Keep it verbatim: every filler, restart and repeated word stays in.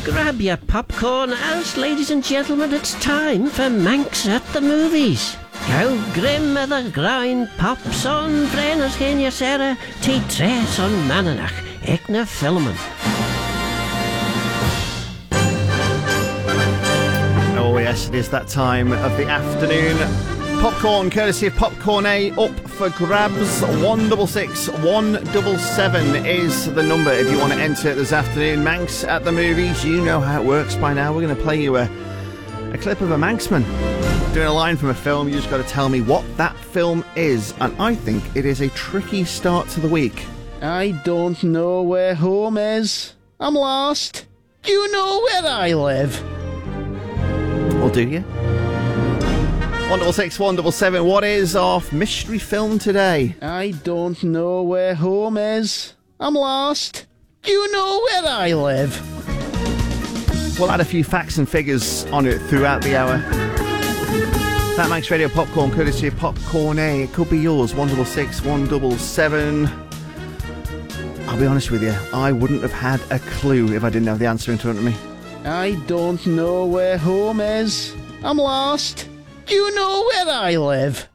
Grab your popcorn, else, ladies and gentlemen, it's time for Manx at the Movies. How grim are the groin pops on Brenner's Kenya Sarah, T tres on Mananach, Ekna Filmen. Oh yes, it is that time of the afternoon. Popcorn, courtesy of Popcorn A, up for grabs. one double six one double seven is the number if you want to enter it this afternoon. Manx at the Movies, you know how it works by now. We're going to play you a, a clip of a Manxman doing a line from a film. You just got to tell me what that film is, and I think it is a tricky start to the week. I don't know where home is. I'm lost. Do you know where I live? Or do you? one double six one double seven. What is our mystery film today? I don't know where home is. I'm lost. Do you know where I live? We'll add a few facts and figures on it throughout the hour. That Manx Radio Popcorn, courtesy of Popcorn A. It could be yours. one double six one double seven. I'll be honest with you, I wouldn't have had a clue if I didn't have the answer in front of me. I don't know where home is. I'm lost. Do you know where I live?